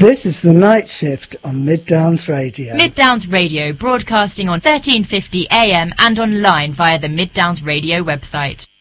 This is the night shift on Mid Downs Radio. Mid Downs Radio, broadcasting on 1350 AM and online via the Mid Downs Radio website.